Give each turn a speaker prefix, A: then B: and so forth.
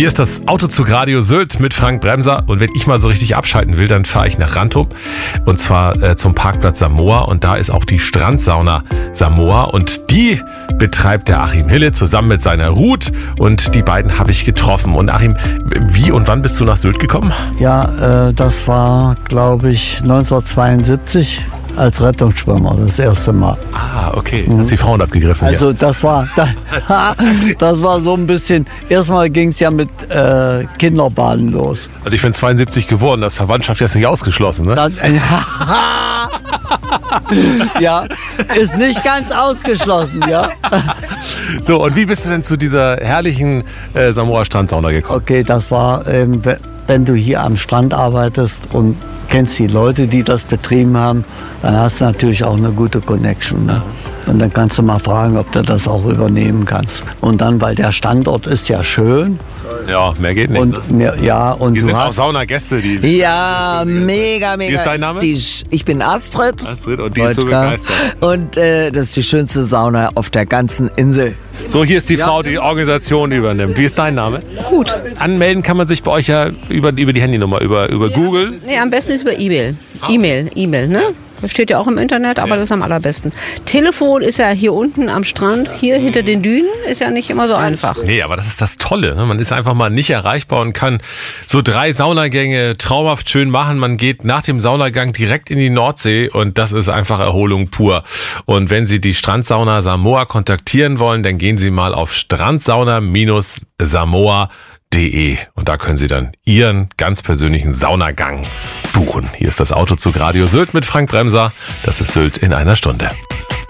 A: Hier ist das Autozug Radio Sylt mit Frank Bremser. Und wenn ich mal so richtig abschalten will, dann fahre ich nach Rantum. Und zwar zum Parkplatz Samoa. Und da ist auch die Strandsauna Samoa. Und die betreibt der Achim Hille zusammen mit seiner Ruth. Und die beiden habe ich getroffen. Und Achim, wie und wann bist du nach Sylt gekommen?
B: Ja, das war, glaube ich, 1972. Als Rettungsschwimmer, das erste Mal.
A: Ah, okay. Hast die Frauen abgegriffen?
B: Also ja. Das war so ein bisschen, erstmal ging es ja mit Kinderbahnen los.
A: Also ich bin 72 geboren, das ist Verwandtschaft jetzt nicht ausgeschlossen, ne?
B: Ja, ist nicht ganz ausgeschlossen, ja.
A: So, und wie bist du denn zu dieser herrlichen Samoa Strandsauna gekommen?
B: Okay, das war, wenn du hier am Strand arbeitest und kennst die Leute, die das betrieben haben, dann hast du natürlich auch eine gute Connection. Ne? Und dann kannst du mal fragen, ob du das auch übernehmen kannst. Und dann, weil der Standort ist ja schön.
A: Ja, mehr geht nicht.
B: Und,
A: ne?
B: Und
A: wir sind auch Saunagäste.
C: Ja, mega.
A: Wie ist dein Name?
C: Ich bin Astrid.
A: Und die ist so begeistert.
C: Und das ist die schönste Sauna auf der ganzen Insel.
A: So, hier ist die Frau, die Organisation übernimmt. Wie ist dein Name?
D: Gut.
A: Anmelden kann man sich bei euch ja über die Handynummer, über Google.
D: Nee, am besten ist über E-Mail. E-Mail, ne? Das steht ja auch im Internet, aber das ist am allerbesten. Telefon ist ja hier unten am Strand, hier hinter den Dünen, ist ja nicht immer so einfach.
A: Nee, aber das ist das Tolle. Ne? Man ist einfach mal nicht erreichbar und kann so 3 Saunagänge traumhaft schön machen. Man geht nach dem Saunagang direkt in die Nordsee und das ist einfach Erholung pur. Und wenn Sie die Strandsauna Samoa kontaktieren wollen, dann gehen Sie mal auf strandsauna-samoa.de und da können Sie dann Ihren ganz persönlichen Saunagang buchen. Hier ist das Autozug Radio Sylt mit Frank Bremser. Das ist Sylt in einer Stunde.